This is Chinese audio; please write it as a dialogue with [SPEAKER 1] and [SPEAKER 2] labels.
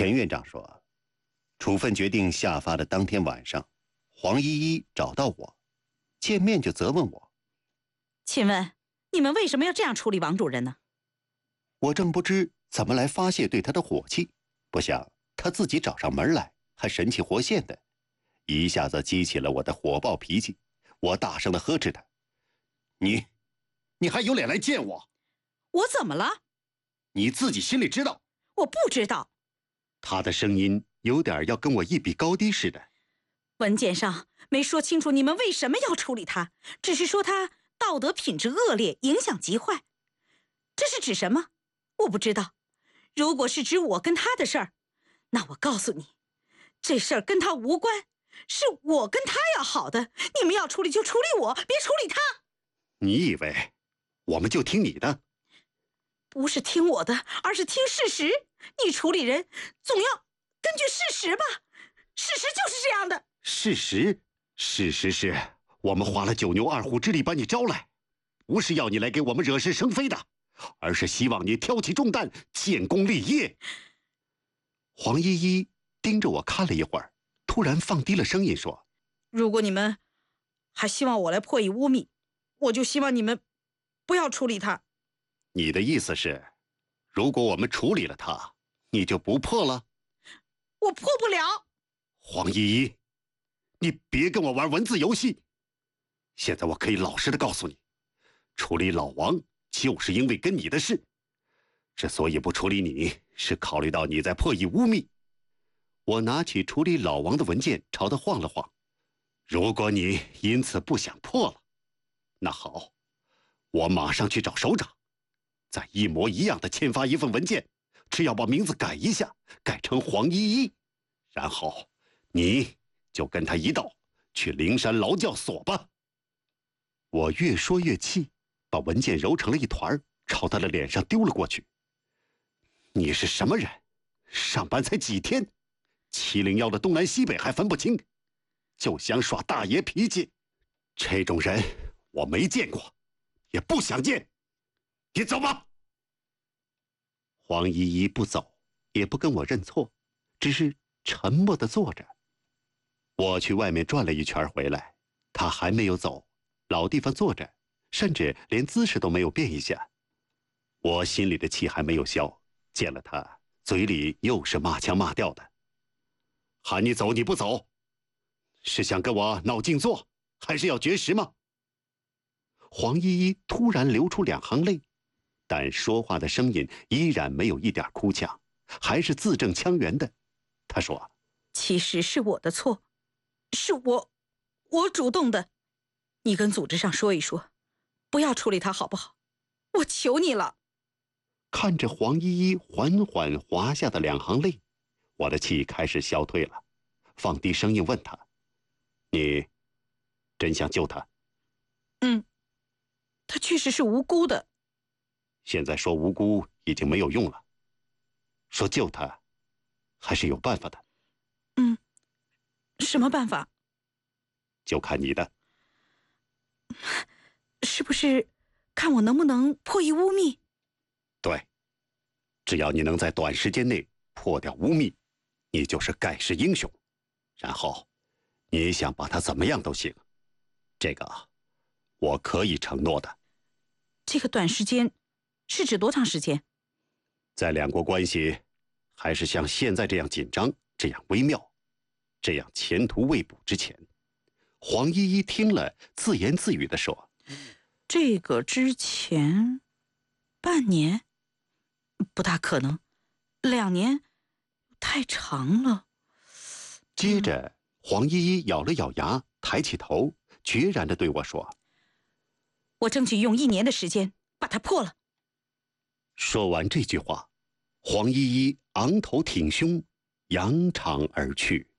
[SPEAKER 1] 钱院长说，处分决定下发的当天晚上，黄依依找到我，见面就责问我：“
[SPEAKER 2] 请问你们为什么要这样处理王主任呢？”
[SPEAKER 1] 我正不知怎么来发泄对他的火气，不想他自己找上门来，还神气活现的，一下子激起了我的火爆脾气。我大声地呵斥他：“你还有脸来见我？
[SPEAKER 2] 我怎么了？
[SPEAKER 1] 你自己心里知道。”
[SPEAKER 2] 我不知道。
[SPEAKER 1] 他的声音有点要跟我一比高低似的。
[SPEAKER 2] 文件上没说清楚你们为什么要处理他，只是说他道德品质恶劣，影响极坏。这是指什么？我不知道。如果是指我跟他的事儿，那我告诉你，这事儿跟他无关，是我跟他要好的。你们要处理就处理我，别处理他。
[SPEAKER 1] 你以为我们就听你的？
[SPEAKER 2] 不是听我的，而是听事实。你处理人总要根据事实吧？事实就是这样的。
[SPEAKER 1] 事实是我们花了九牛二虎之力把你招来，不是要你来给我们惹是生非的，而是希望你挑起重担，建功立业。黄依依盯着我看了一会儿，突然放低了声音说：“
[SPEAKER 2] 如果你们还希望我来破译污蔑，我就希望你们不要处理他。”
[SPEAKER 1] 你的意思是，如果我们处理了他，你就不破了？
[SPEAKER 2] 我破不了。
[SPEAKER 1] 黄依依，你别跟我玩文字游戏。现在我可以老实的告诉你，处理老王就是因为跟你的事。之所以不处理你，是考虑到你在破译污蔑。我拿起处理老王的文件朝他晃了晃。如果你因此不想破了，那好，我马上去找首长，再一模一样的签发一份文件，只要把名字改一下，改成黄依依，然后你就跟他一道去灵山劳教所吧。我越说越气，把文件揉成了一团，朝他的脸上丢了过去。你是什么人？上班才几天，701的东南西北还分不清，就想耍大爷脾气。这种人我没见过，也不想见。你走吧。黄依依不走，也不跟我认错，只是沉默地坐着。我去外面转了一圈回来，他还没有走，老地方坐着，甚至连姿势都没有变一下。我心里的气还没有消，见了他，嘴里又是骂腔骂调的。喊你走你不走，是想跟我闹静坐，还是要绝食吗？黄依依突然流出2行泪，但说话的声音依然没有一点哭腔，还是字正腔圆的。她说：“
[SPEAKER 2] 其实是我的错，是我主动的。你跟组织上说一说，不要处理他好不好？我求你了。”
[SPEAKER 1] 看着黄依依缓缓滑下的2行泪，我的气开始消退了，放低声音问她：“你真想救他？”“
[SPEAKER 2] 他确实是无辜的。”“
[SPEAKER 1] 现在说无辜已经没有用了，说救他还是有办法的。”“
[SPEAKER 2] 什么办法？”“
[SPEAKER 1] 就看你的。”“
[SPEAKER 2] 是不是看我能不能破译污蔑？”“
[SPEAKER 1] 对，只要你能在短时间内破掉污蔑，你就是盖世英雄。然后你想把他怎么样都行，这个我可以承诺的。”“
[SPEAKER 2] 这个短时间是指多长时间？”“
[SPEAKER 1] 在两国关系还是像现在这样紧张，这样微妙，这样前途未卜之前。”黄依依听了，自言自语地说：“
[SPEAKER 2] 这个之前半年不大可能，2年太长了。”
[SPEAKER 1] 接着黄依依咬了咬牙，抬起头，决然地对我说：“
[SPEAKER 2] 我争取用1年的时间把它破了。”
[SPEAKER 1] 说完这句话，黄依依昂头挺胸，扬长而去。